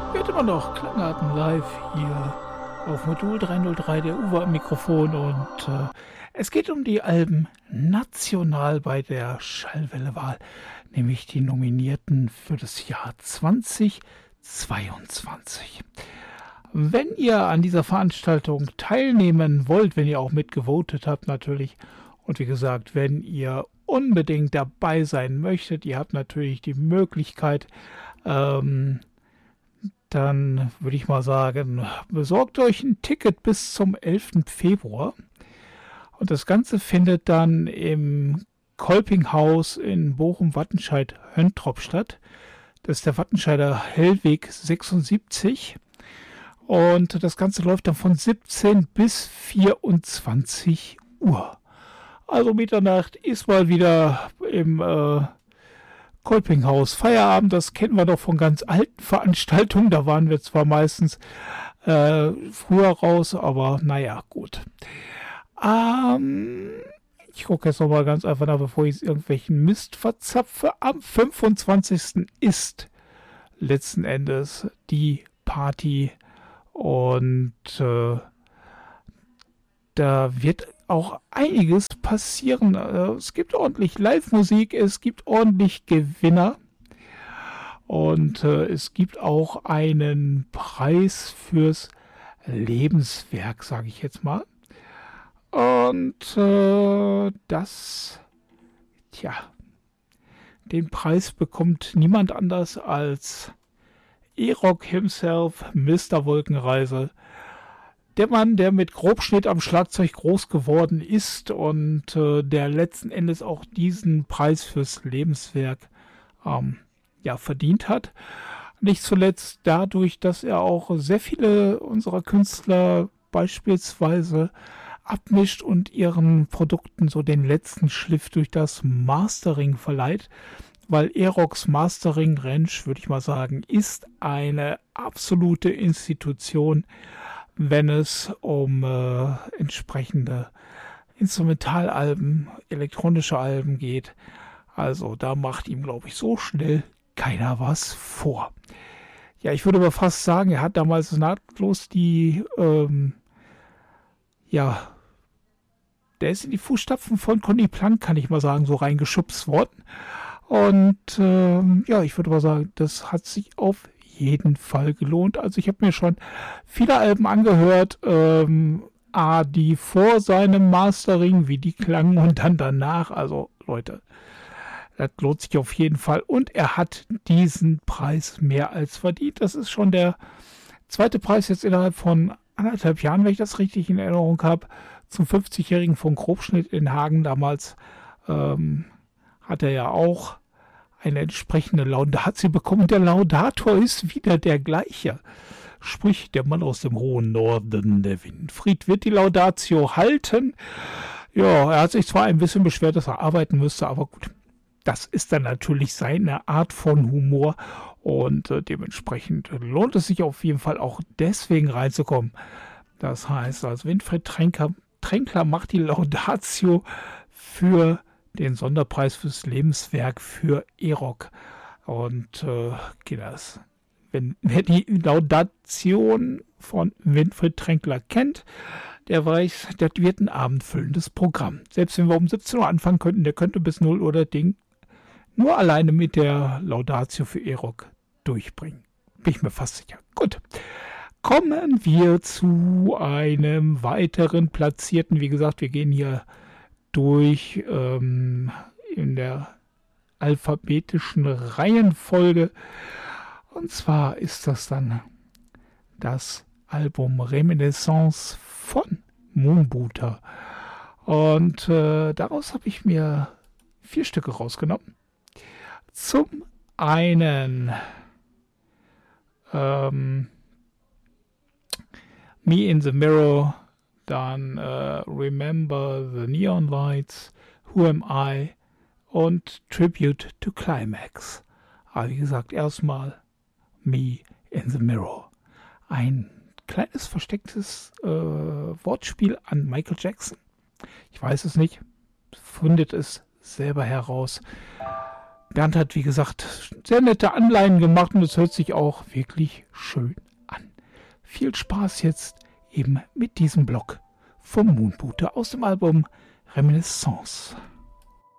Wird immer noch Klangarten live hier auf Modul 303, der Uwe am Mikrofon, und es geht um die Alben national bei der Schallwelle-Wahl, nämlich die Nominierten für das Jahr 2022. Wenn ihr an dieser Veranstaltung teilnehmen wollt, wenn ihr auch mitgevotet habt natürlich, und wie gesagt, wenn ihr unbedingt dabei sein möchtet, ihr habt natürlich die Möglichkeit, dann würde ich mal sagen, besorgt euch ein Ticket bis zum 11. Februar. Und das Ganze findet dann im Kolpinghaus in Bochum-Wattenscheid-Höntrop statt. Das ist der Wattenscheider Hellweg 76. Und das Ganze läuft dann von 17 bis 24 Uhr. Also Mitternacht ist mal wieder im Kolpinghaus Feierabend. Das kennen wir doch von ganz alten Veranstaltungen. Da waren wir zwar meistens früher raus, aber naja, gut. Ich gucke jetzt nochmal ganz einfach nach, bevor ich irgendwelchen Mist verzapfe. Am 25. ist letzten Endes die Party, und da wird auch einiges passieren. Es gibt ordentlich Live-Musik, es gibt ordentlich Gewinner, und es gibt auch einen Preis fürs Lebenswerk, sage ich jetzt mal. Und den Preis bekommt niemand anders als E-Rock himself, Mr. Wolkenreise. Der Mann, der mit Grobschnitt am Schlagzeug groß geworden ist und der letzten Endes auch diesen Preis fürs Lebenswerk verdient hat. Nicht zuletzt dadurch, dass er auch sehr viele unserer Künstler beispielsweise abmischt und ihren Produkten so den letzten Schliff durch das Mastering verleiht. Weil E-Rocks Mastering Ranch, würde ich mal sagen, ist eine absolute Institution, wenn es um entsprechende Instrumentalalben, elektronische Alben geht. Also da macht ihm, glaube ich, so schnell keiner was vor. Ja, ich würde aber fast sagen, er hat damals nahtlos der ist in die Fußstapfen von Conny Plank, kann ich mal sagen, so reingeschubst worden. Und ich würde mal sagen, das hat sich auf jeden Fall gelohnt. Also ich habe mir schon viele Alben angehört, die vor seinem Mastering, wie die klangen, und dann danach. Also Leute, das lohnt sich auf jeden Fall. Und er hat diesen Preis mehr als verdient. Das ist schon der zweite Preis jetzt innerhalb von 1,5 Jahren, wenn ich das richtig in Erinnerung habe, zum 50-Jährigen von Grobschnitt in Hagen. Damals hat er ja auch eine entsprechende Laudatio bekommen. Der Laudator ist wieder der gleiche. Sprich, der Mann aus dem hohen Norden, der Winfried, wird die Laudatio halten. Ja, er hat sich zwar ein bisschen beschwert, dass er arbeiten müsste, aber gut, das ist dann natürlich seine Art von Humor, und dementsprechend lohnt es sich auf jeden Fall auch deswegen reinzukommen. Das heißt, also Winfried Tränkler macht die Laudatio für den Sonderpreis fürs Lebenswerk für E-Rock. Und wer die Laudation von Winfried Tränkler kennt, der weiß, das wird ein abendfüllendes Programm. Selbst wenn wir um 17 Uhr anfangen könnten, der könnte bis 0 Uhr das Ding nur alleine mit der Laudatio für E-Rock durchbringen. Bin ich mir fast sicher. Gut. Kommen wir zu einem weiteren Platzierten. Wie gesagt, wir gehen hier durch in der alphabetischen Reihenfolge. Und zwar ist das dann das Album Reminiscence von Moonbooter. Und daraus habe ich mir 4 Stücke rausgenommen. Zum einen Me in the Mirror, dann Remember the Neon Lights, Who Am I und Tribute to Climax. Aber wie gesagt, erstmal Me in the Mirror. Ein kleines verstecktes Wortspiel an Michael Jackson. Ich weiß es nicht. Findet es selber heraus. Bernd hat, wie gesagt, sehr nette Anleihen gemacht und es hört sich auch wirklich schön an. Viel Spaß jetzt eben mit diesem Block vom Moonbooter aus dem Album Reminiscence.